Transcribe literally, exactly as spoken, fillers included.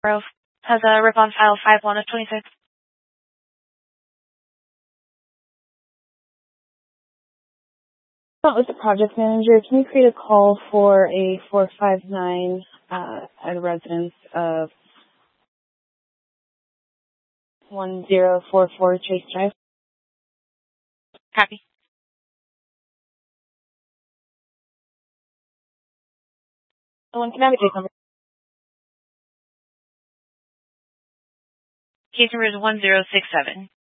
Grove has a rip on file five one of twenty-six. With the project manager, can you create a call for a four five nine uh, at a residence of one zero four four Chase Drive? Copy. Someone can have a case number. Case number is one zero six seven.